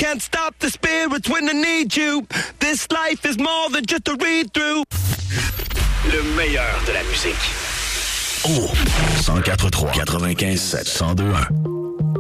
Can't stop the spirits when I need you. This life is more than just a read-through. Le meilleur de la musique. Oh, 104.3, 95.7, 102.1.